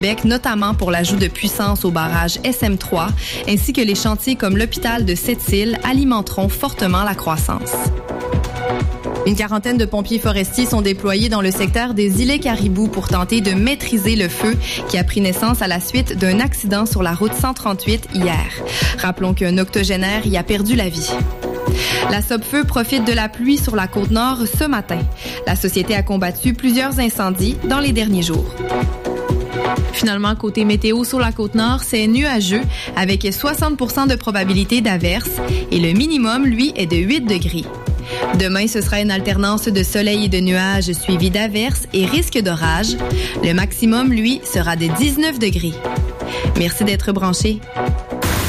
Québec, notamment pour l'ajout de puissance au barrage SM3, ainsi que les chantiers comme l'hôpital de Sept-Îles alimenteront fortement la croissance. Une quarantaine de pompiers forestiers sont déployés dans le secteur des îlets Caribou pour tenter de maîtriser le feu qui a pris naissance à la suite d'un accident sur la route 138 hier. Rappelons qu'un octogénaire y a perdu la vie. La Sopfeu profite de la pluie sur la Côte-Nord ce matin. La société a combattu plusieurs incendies dans les derniers jours. Finalement, côté météo sur la Côte-Nord, c'est nuageux avec 60% de probabilité d'averse et le minimum, lui, est de 8 degrés. Demain, ce sera une alternance de soleil et de nuages suivi d'averses et risque d'orage. Le maximum, lui, sera de 19 degrés. Merci d'être branchés.